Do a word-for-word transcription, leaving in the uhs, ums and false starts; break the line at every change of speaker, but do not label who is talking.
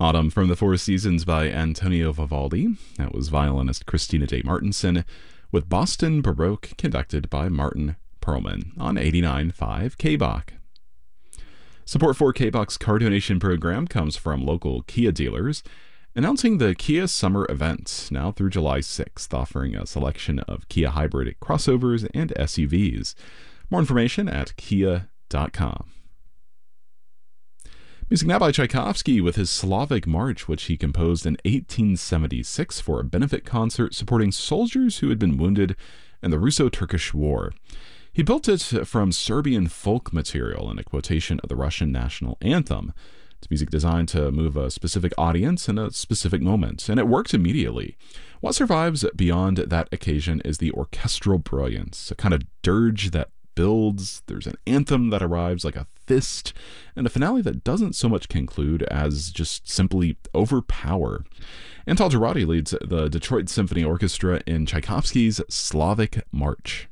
Autumn from the Four Seasons by Antonio Vivaldi. That was violinist Christina Day Martinson, with Boston Baroque conducted by Martin Perlman on eighty-nine point five K B O C. Support for K B O C's car donation program comes from local Kia dealers, announcing the Kia Summer Event now through July sixth, offering a selection of Kia hybrid crossovers and S U Vs. More information at kia dot com. Music now by Tchaikovsky with his Slavic March, which he composed in eighteen seventy-six for a benefit concert supporting soldiers who had been wounded in the Russo-Turkish War. He built it from Serbian folk material and a quotation of the Russian national anthem. It's music designed to move a specific audience in a specific moment, and it worked immediately. What survives beyond that occasion is the orchestral brilliance, a kind of dirge that builds. There's an anthem that arrives like a fist, and a finale that doesn't so much conclude as just simply overpower. Antal Girardi leads the Detroit Symphony Orchestra in Tchaikovsky's Slavic March.